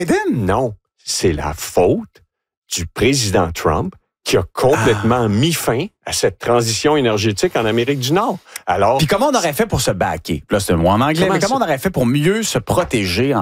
Biden, non. C'est la faute du président Trump qui a complètement mis fin à cette transition énergétique en Amérique du Nord. Alors, Puis comment on aurait fait pour se backer? Là, c'est le mot en anglais, mais comment on aurait fait pour mieux se protéger